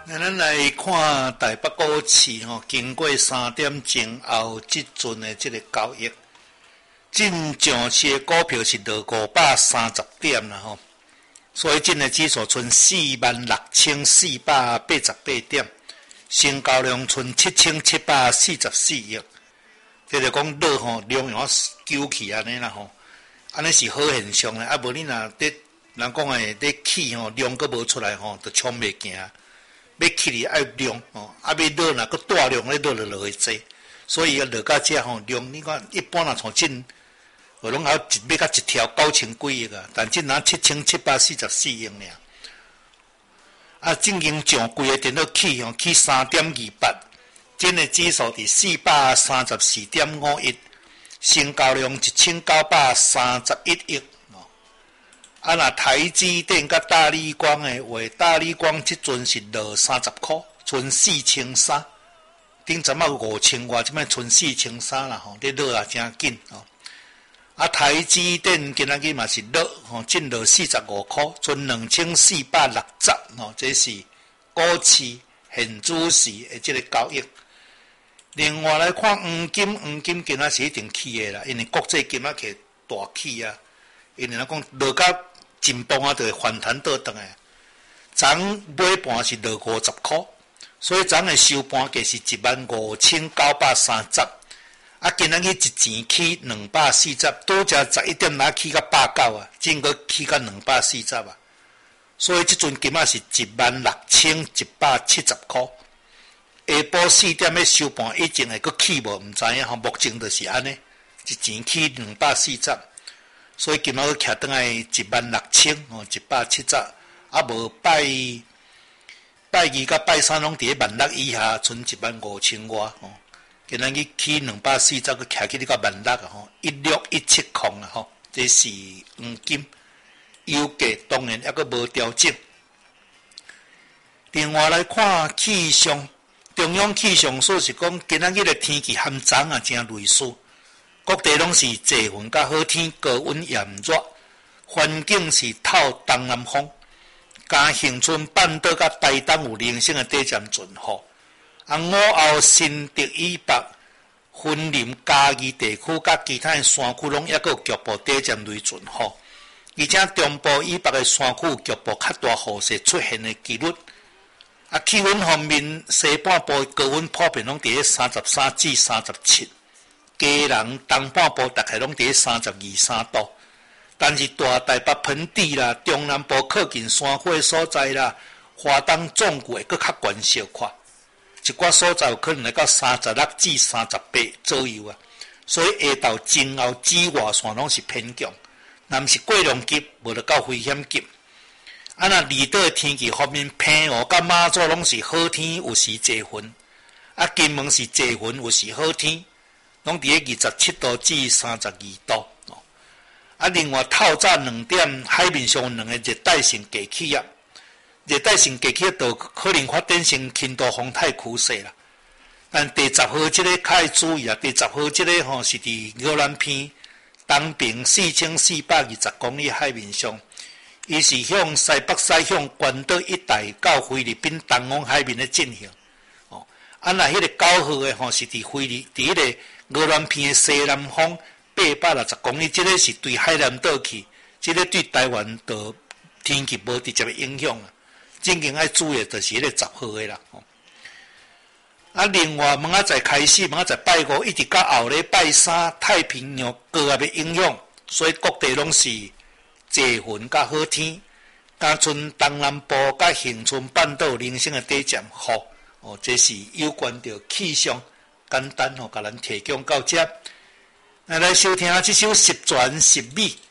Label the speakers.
Speaker 1: 咱来看台北股市吼，经过3点前后即阵的这个交易，进上市的股票是落530点啦吼，所以进的指数剩46488点，成交量剩7744亿，这就讲落吼量用救起安尼啦吼，安尼是好现象咧。啊，无你若伫人讲诶，咧起吼量佫无出来吼，就冲袂行。要起哩爱量吼，啊要落若佫大量咧落就会济，所以落到遮吼量，你看一般若从进，我拢还要到一条9000几亿啊，但进拿7744亿尔。啊，正经上贵的电脑起吼起3.28，进的指数伫434.51，成交量1931亿。啊，若台积电甲大立光诶话，大立光即阵是落30块，剩4300，顶阵仔5000外，即摆剩4300啦吼，咧落啊真紧吼。啊，台积电今仔日嘛是落吼，进落45块，剩2460吼，这是股市现主市诶即个交易。另外来看黄金今仔是一定起诶啦，因为国际金仔起大起啊，因为咱讲落到真崩啊，就会反弹倒转来。昨尾盘是落50块，所以昨的收盘价是15930。啊，今仔日一钱起240，拄则11点哪起到89啊，真个起到240啊。所以即阵金仔是16170块。下晡4点的收盘以前会阁起无？毋知影吼，目前就是安尼，一钱起240。所以今仔日徛倒来16000哦，170，啊无拜二甲拜三拢伫16000以下，剩15000外哦。今仔日起240，佫徛起到16000啊吼，16170啊吼，这是黄金，油价当然还佫无调整。另外来看气象，中央气象所是讲今仔日的天气和昨啊真类似。各地拢是济云甲好天，高温炎热，环境是透东南风。嘉恒春半岛甲台东有零星的短暂阵雨。啊，午后新竹以北、云林嘉义地区甲其他的山区拢抑佫有局部短暂雷阵雨，而且中部以北的山区有局部较大雨势出现的几率。啊，气温方面，西半部高温普遍拢伫33至37。家人东半部大概拢伫32、3度，但是大台北盆地啦、中南部靠近山火的所在啦、华东纵谷会佫较悬小可，一寡所在有可能会到36至38左右啊。所以下到前后紫外线拢是偏强，若毋是过量级，无就到危险级。啊，若离岛的天气方面，澎湖甲马祖拢是好天，有时济云；啊，金门是济云，有时好天。拢伫咧27度至32度哦。啊，另外透早2点，海面上有2个热带性低气压，热带性低气压就可能发展成轻度风态趋势啦。但第10号即个较要注意啊，第10号即个吼是伫宜兰偏东平4420公里海面上，伊是向西北西向关岛一带到菲律宾东方海面咧进行。哦，啊，那迄个9号的吼是伫菲律伫迄个宜兰偏的西南方860公里，这个是对海南岛去，这个对台湾的天气无直接的影响啊。正经爱注意就是迄个10号的啦。啊，另外明仔载开始，明仔载拜5一直到后礼拜3，太平洋高压的影响，所以各地拢是济云甲好天，加剩东南部甲恒春半岛零星的短暂雨。哦，这是有关着气象。简单甲咱提供到这，来收听这首十全十美。